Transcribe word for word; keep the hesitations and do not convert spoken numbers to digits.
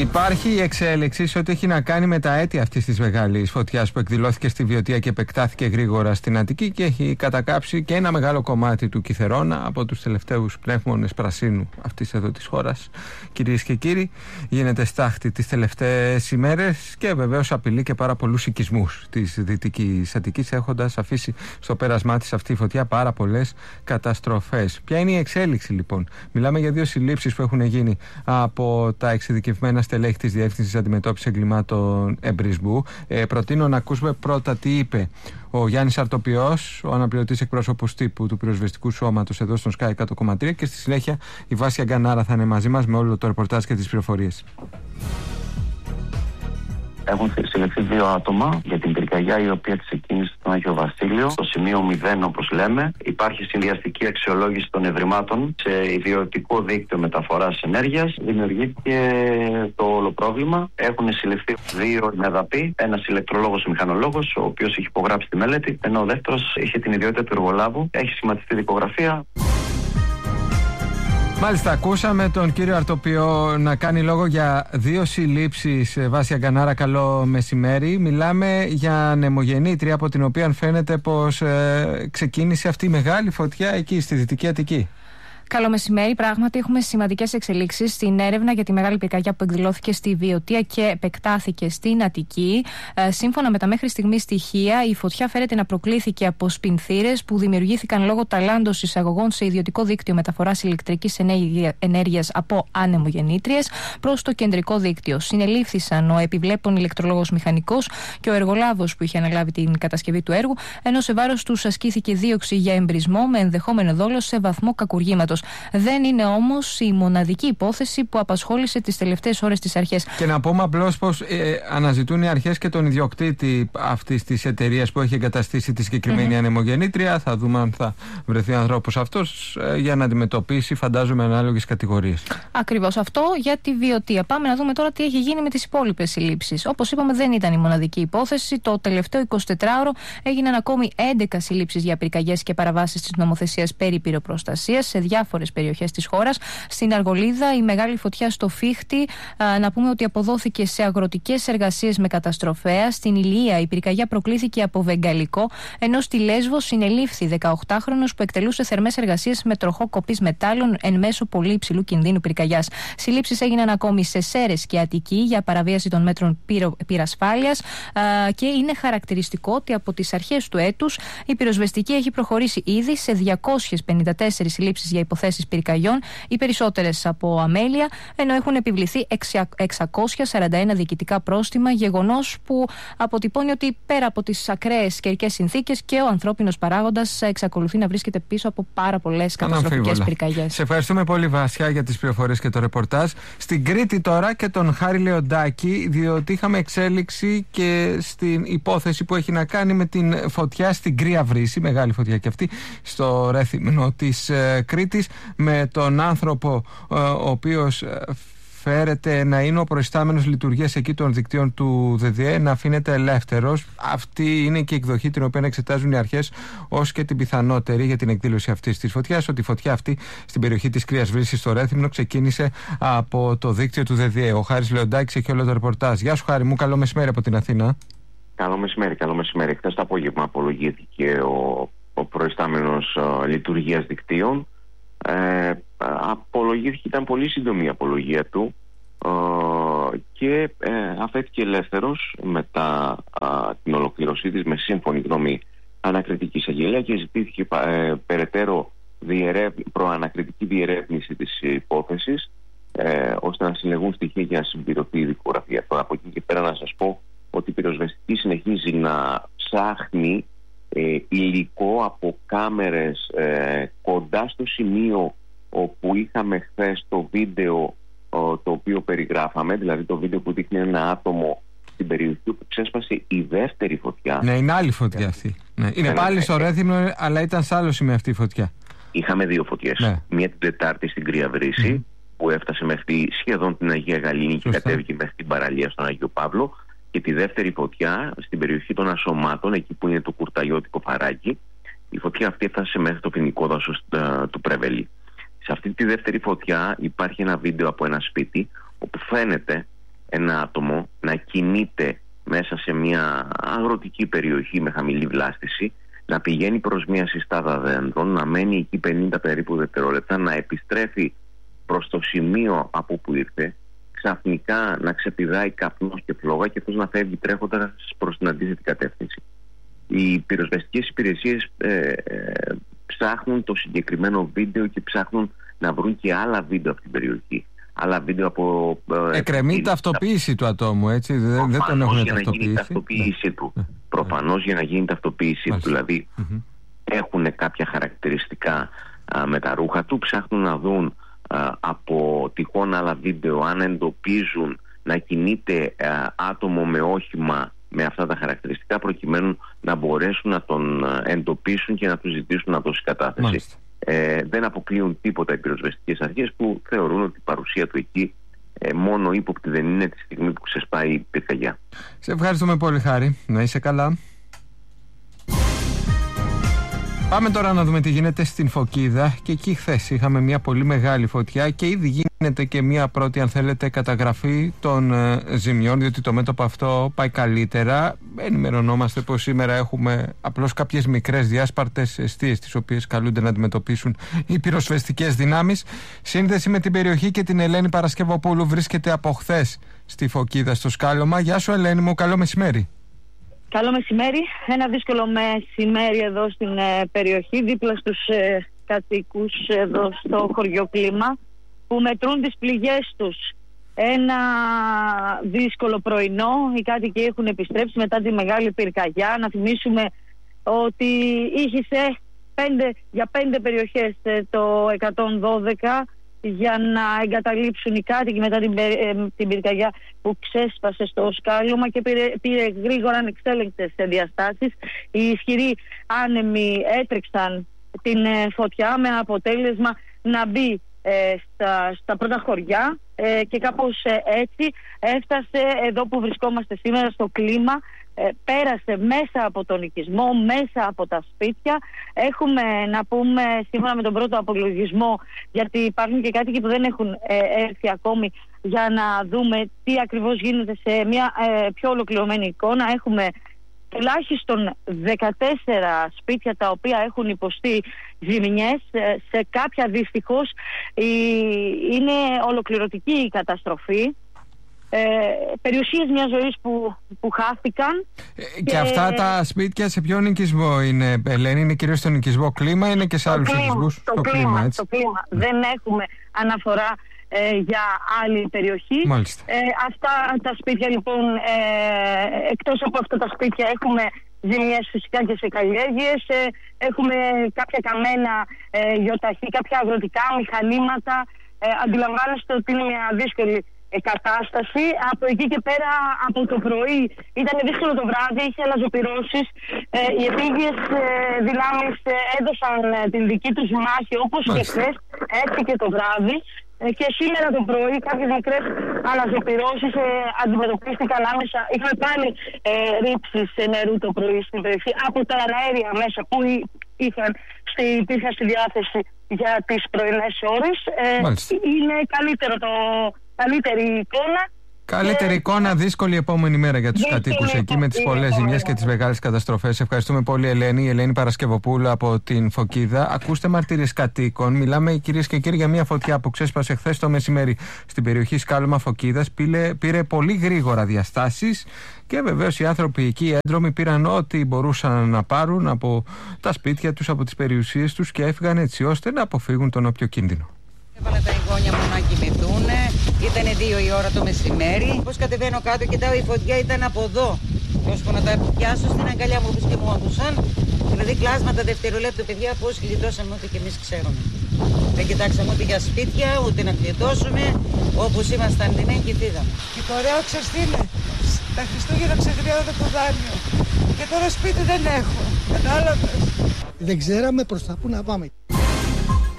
Υπάρχει η εξέλιξη σε ό,τι έχει να κάνει με τα αίτια αυτής της μεγάλης φωτιάς που εκδηλώθηκε στη Βιωτία και επεκτάθηκε γρήγορα στην Αττική και έχει κατακάψει και ένα μεγάλο κομμάτι του Κιθερώνα από τους τελευταίους πνεύμονες πρασίνου αυτής εδώ της χώρας. Κυρίες και κύριοι, γίνεται στάχτη τις τελευταίες ημέρες και βεβαίως απειλεί και πάρα πολλούς οικισμούς της Δυτικής Αττικής, έχοντας αφήσει στο πέρασμά της αυτή η φωτιά πάρα πολλές καταστροφές. Ποια είναι η εξέλιξη λοιπόν? Μιλάμε για δύο συλλήψεις που έχουν γίνει από τα εξειδικευμένα στελέχη της Διεύθυνσης Αντιμετώπισης Εγκλημάτων Εμπρισμού. Ε, προτείνω να ακούσουμε πρώτα τι είπε ο Γιάννης Αρτοπιός, ο αναπληρωτής εκπρόσωπος τύπου του πυροσβεστικού σώματος εδώ στον Sky εκατό κόμμα τρία, και στη συνέχεια η Βάσια Γκανάρα θα είναι μαζί μας με όλο το ρεπορτάζ και τις πληροφορίες. Έχουν συλλεχθεί δύο άτομα για την πυρκαγιά η οποία ξεκίνησε στον Άγιο Βασίλειο. Στο σημείο μηδέν, όπως λέμε, υπάρχει συνδυαστική αξιολόγηση των ευρημάτων σε ιδιωτικό δίκτυο μεταφοράς ενέργειας. Δημιουργήθηκε το όλο πρόβλημα. Έχουν συλληφθεί δύο μεδαποί, ένας ηλεκτρολόγος μηχανολόγος, ο οποίος έχει υπογράψει τη μελέτη, ενώ ο δεύτερος είχε την ιδιότητα του εργολάβου, έχει σχηματιστεί δικογραφία. Μάλιστα, ακούσαμε τον κύριο Αρτοπιό να κάνει λόγο για δύο συλλήψεις. Βάσια Γκανάρα, καλό μεσημέρι. Μιλάμε για ανεμογεννήτρια από την οποία φαίνεται πως ε, ξεκίνησε αυτή η μεγάλη φωτιά εκεί στη Δυτική Αττική. Καλό μεσημέρι. Πράγματι, έχουμε σημαντικές εξελίξεις στην έρευνα για τη μεγάλη πυρκαγιά που εκδηλώθηκε στη Βιωτία και επεκτάθηκε στην Αττική. Ε, σύμφωνα με τα μέχρι στιγμής στοιχεία, η φωτιά φέρεται να προκλήθηκε από σπινθήρες που δημιουργήθηκαν λόγω ταλάντος εισαγωγών σε ιδιωτικό δίκτυο μεταφοράς ηλεκτρικής ενέργειας από ανεμογεννήτριες προς το κεντρικό δίκτυο. Συνελήφθησαν ο επιβλέπων ηλεκτρολόγος μηχανικός και ο εργολάβος που είχε αναλάβει την κατασκευή του έργου, ενώ σε βάρος τους ασκήθηκε δίωξη για εμπρισμό με ενδεχόμενο δόλο σε βαθμό κακουργήματος. Δεν είναι όμως η μοναδική υπόθεση που απασχόλησε τις τελευταίες ώρες τις αρχές. Και να πούμε απλώς πως ε, αναζητούν οι αρχές και τον ιδιοκτήτη αυτής της εταιρείας που έχει εγκαταστήσει τη συγκεκριμένη mm-hmm. ανεμογεννήτρια. Θα δούμε αν θα βρεθεί ανθρώπος αυτός ε, για να αντιμετωπίσει, φαντάζομαι, ανάλογες κατηγορίες. Ακριβώς αυτό για τη Βιωτία. Πάμε να δούμε τώρα τι έχει γίνει με τις υπόλοιπες συλλήψεις. Όπως είπαμε, δεν ήταν η μοναδική υπόθεση. Το τελευταίο εικοσιτετράωρο έγιναν ακόμη έντεκα συλλήψεις για πυρκαγιές και παραβάσεις της νομοθεσίας περί πυροπροστασίας σε διάφορες περιοχές της χώρας. Στην Αργολίδα, η μεγάλη φωτιά στο Φίχτη, α, να πούμε ότι αποδόθηκε σε αγροτικές εργασίες με καταστροφέα. Στην Ηλία, η πυρκαγιά προκλήθηκε από βεγγαλικό, ενώ στη Λέσβο συνελήφθη δεκαοκτάχρονος που εκτελούσε θερμές εργασίες με τροχό κοπής μετάλλων εν μέσω πολύ υψηλού κινδύνου πυρκαγιάς. Συλλήψεις έγιναν ακόμη σε Σέρρες και Αττική για παραβίαση των μέτρων πυρασφάλειας και είναι χαρακτηριστικό ότι από τις αρχές του έτους η πυροσβεστική έχει προχωρήσει ήδη σε διακόσιες πενήντα τέσσερις συλλήψεις για υποθέσεις πυρκαγιών, οι περισσότερες από αμέλεια, ενώ έχουν επιβληθεί εξακόσια σαράντα ένα διοικητικά πρόστιμα, γεγονός που αποτυπώνει ότι πέρα από τις ακραίες καιρικές συνθήκες και ο ανθρώπινος παράγοντας εξακολουθεί να βρίσκεται πίσω από πάρα πολλές καταστροφικές πυρκαγιές. Σε ευχαριστούμε πολύ, Βάσια, για τις πληροφορίες και το ρεπορτάζ. Στην Κρήτη τώρα και τον Χάρη Λεοντάκη, διότι είχαμε εξέλιξη και στην υπόθεση που έχει να κάνει με την φωτιά στην Κρύα Βρύση, μεγάλη φωτιά και αυτή, στο Ρέθυμνο της ε, Κρήτης, με τον άνθρωπο ε, ο οποίος ε, φέρεται να είναι ο προϊστάμενος λειτουργίας εκεί των δικτύων του ΔΔΕ, να αφήνεται ελεύθερος. Αυτή είναι και η εκδοχή την οποία εξετάζουν οι αρχές ως και την πιθανότερη για την εκδήλωση αυτής της φωτιάς, ότι η φωτιά αυτή στην περιοχή της Κρύας Βρύσης στο Ρέθυμνο ξεκίνησε από το δίκτυο του ΔΔΕ. Ο Χάρης Λεοντάκης έχει όλο το ρεπορτάζ. Γεια σου, Χάρη μου, καλό μεσημέρι από την Αθήνα. Καλό μεσημέρι, καλό μεσημέρι. Χθες το απόγευμα απολογήθηκε ο, ο προϊστάμενος uh, λειτουργίας δικτύων. Ε, απολογήθηκε, ήταν πολύ σύντομη η απολογία του ε, και ε, αφέθηκε ελεύθερος μετά ε, την ολοκληρωσή της με σύμφωνη γνώμη ανακριτική εισαγγελία και ζητήθηκε ε, περαιτέρω διερεύ, προανακριτική διερεύνηση της υπόθεσης ε, ώστε να συλλεγούν στοιχεία για να συμπληρωθεί η δικογραφία. Τώρα από εκεί και πέρα να σας πω ότι η πυροσβεστική συνεχίζει να ψάχνει Ε, υλικό από κάμερες ε, κοντά στο σημείο όπου είχαμε χθες το βίντεο ε, το οποίο περιγράφαμε, δηλαδή το βίντεο που δείχνει ένα άτομο στην περιοχή που ξέσπασε η δεύτερη φωτιά. Ναι, είναι άλλη φωτιά αυτή. Ναι. Είναι ναι, πάλι ναι, στο ναι. Ρέθυμνο, αλλά ήταν σε άλλο σημείο αυτή η φωτιά. Είχαμε δύο φωτιές. Ναι. Μία την Τετάρτη στην Κρύα Βρύση, mm. που έφτασε μέχρι σχεδόν την Αγία Γαλήνη και κατέβηκε μέχρι την παραλία στον Άγιο Παύλο. Και τη δεύτερη φωτιά στην περιοχή των Ασωμάτων, εκεί που είναι το κουρταλιώτικο φαράκι. Η φωτιά αυτή έφτασε μέχρι το ποινικό δάσος του Πρεβέλη. Σε αυτή τη δεύτερη φωτιά υπάρχει ένα βίντεο από ένα σπίτι όπου φαίνεται ένα άτομο να κινείται μέσα σε μια αγροτική περιοχή με χαμηλή βλάστηση, να πηγαίνει προς μια συστάδα δέντρων, να μένει εκεί πενήντα περίπου δευτερόλεπτα, να επιστρέφει προς το σημείο από που ήρθε, ξαφνικά να ξεπηδάει καπνός και φλόγα και αυτός να φεύγει τρέχοντας προς την αντίθετη κατεύθυνση. Οι πυροσβεστικές υπηρεσίες ε, ε, ψάχνουν το συγκεκριμένο βίντεο και ψάχνουν να βρουν και άλλα βίντεο από την περιοχή. Άλλα βίντεο από... Ε, Εκκρεμεί η ταυτοποίηση του ατόμου, έτσι, δεν, δεν τον έχουν για ταυτοποιήσει. Να γίνει η ταυτοποίησή ναι. του. Ναι. Προφανώς για να γίνει η ταυτοποίησή του. Δηλαδή mm-hmm. έχουν κάποια χαρακτηριστικά α, με τα ρούχα του, ψάχνουν να δουν α, από τυχόν άλλα βίντεο αν εντοπίζουν να κινείται α, άτομο με όχημα με αυτά τα χαρακτηριστικά, προκειμένου να μπορέσουν να τον εντοπίσουν και να του ζητήσουν να δώσει κατάθεση. Ε, δεν αποκλείουν τίποτα οι πυροσβεστικές αρχές που θεωρούν ότι η παρουσία του εκεί ε, μόνο ύποπτη δεν είναι τη στιγμή που ξεσπάει η πυρκαγιά. Σε ευχαριστούμε πολύ, Χάρη. Να είσαι καλά. Πάμε τώρα να δούμε τι γίνεται στην Φωκίδα. Και εκεί χθες είχαμε μια πολύ μεγάλη φωτιά και ήδη γίνεται και μια πρώτη, αν θέλετε, καταγραφή των ε, ζημιών, διότι το μέτωπο αυτό πάει καλύτερα. Ενημερωνόμαστε πως σήμερα έχουμε απλώς κάποιες μικρές διάσπαρτες εστίες, τις οποίες καλούνται να αντιμετωπίσουν οι πυροσβεστικές δυνάμεις. Σύνδεση με την περιοχή και την Ελένη Παρασκευοπούλου βρίσκεται από χθες στη Φωκίδα, στο σκάλωμα. Γεια σου, Ελένη μου, καλό μεσημέρι. Καλό μεσημέρι. Ένα δύσκολο μεσημέρι εδώ στην ε, περιοχή, δίπλα στους ε, κατοίκους εδώ στο χωριό Κλίμα, που μετρούν τις πληγές τους. Ένα δύσκολο πρωινό, οι κάτοικοι έχουν επιστρέψει μετά τη μεγάλη πυρκαγιά. Να θυμίσουμε ότι είχε πέντε, για πέντε περιοχές ε, το εκατόν δώδεκα για να εγκαταλείψουν οι κάτοικοι μετά την, ε, την πυρκαγιά που ξέσπασε στο σκάλωμα και πήρε, πήρε γρήγορα ανεξέλεγκτες διαστάσεις. Οι ισχυροί άνεμοι έτρεξαν την ε, φωτιά με αποτέλεσμα να μπει ε, στα, στα πρώτα χωριά ε, και κάπως ε, έτσι έφτασε εδώ που βρισκόμαστε σήμερα, στο Κλίμα. Ε, πέρασε μέσα από τον οικισμό, μέσα από τα σπίτια. Έχουμε, να πούμε, σύμφωνα με τον πρώτο απολογισμό, γιατί υπάρχουν και κάτοικοι που δεν έχουν ε, έρθει ακόμη, για να δούμε τι ακριβώς γίνεται σε μια ε, πιο ολοκληρωμένη εικόνα. Έχουμε τουλάχιστον δεκατέσσερα σπίτια τα οποία έχουν υποστεί ζημιές. Ε, σε κάποια δυστυχώς η, είναι ολοκληρωτική η καταστροφή. Ε, περιουσίες μιας ζωής που, που χάθηκαν. Ε, και, και αυτά τα σπίτια σε ποιον οικισμό είναι, Ελένη? Είναι κυρίως στον οικισμό Κλίμα, είναι και σε άλλους οικισμούς? Το Κλίμα, το Κλίμα. Mm. Δεν έχουμε αναφορά ε, για άλλη περιοχή. Μάλιστα. Ε, αυτά τα σπίτια λοιπόν, ε, εκτός από αυτά τα σπίτια έχουμε ζημιές φυσικά και σε καλλιέργειες. Ε, έχουμε κάποια καμένα ε, γιοταχή, κάποια αγροτικά μηχανήματα. Ε, αντιλαμβάνεστε ότι είναι μια δύσκολη κατάσταση. Από εκεί και πέρα, από το πρωί, ήταν δύσκολο το βράδυ, είχε αναζωπυρώσεις. Ε, οι επίγειες ε, δυνάμεις ε, έδωσαν ε, την δική τους μάχη, όπως και χθες, έτσι και το βράδυ. Ε, και σήμερα το πρωί κάποιες μικρές αναζωπυρώσεις ε, αντιμετωπίστηκαν άμεσα. Είχαμε πάλι ε, ρήψεις νερού το πρωί στην περιοχή από τα αέρια μέσα που είχαν στη, υπήρχαν στη διάθεση για τις πρωινές ώρες. Ε, είναι καλύτερο το... Καλύτερη εικόνα. Καλύτερη εικόνα, δύσκολη επόμενη μέρα για τους κατοίκους εκεί με τις πολλές ζημιές και τις μεγάλες καταστροφές. Ευχαριστούμε πολύ, Ελένη. Η Ελένη Παρασκευοπούλου από την Φωκίδα. Ακούστε μαρτυρίες κατοίκων. Μιλάμε, κυρίες και κύριοι, για μια φωτιά που ξέσπασε χθες το μεσημέρι στην περιοχή Σκάλωμα Φωκίδας. Πήρε, πήρε πολύ γρήγορα διαστάσεις και βεβαίως οι άνθρωποι εκεί, οι έντρομοι, πήραν ό,τι μπορούσαν να πάρουν από τα σπίτια τους, από τις περιουσίες τους και έφυγαν έτσι ώστε να αποφύγουν τον όποιο κίνδυνο. Έβαλα τα εγγόνια μου να κοιμηθούν. Ήταν δύο η ώρα το μεσημέρι. Πώς κατεβαίνω κάτω, κοιτάω, η φωτιά ήταν από εδώ. Και ώσπου να τα πιάσω στην αγκαλιά μου όπως κοιμόντουσαν. Δηλαδή κλάσματα δευτερολέπτου, παιδιά, πώς γλιτώσαμε ό,τι και εμείς ξέρουμε. Δεν κοιτάξαμε ούτε για σπίτια, ούτε να γλιτώσουμε. Όπως ήμασταν την έγκυ, φύγαμε. Και το ωραίο ξέρεις τι είναι? Τα Χριστούγεννα ξεχρειάζονται το δάνειο. Και τώρα σπίτι δεν έχω. Κατάλαβες? Δεν ξέραμε προς τα πού να πάμε.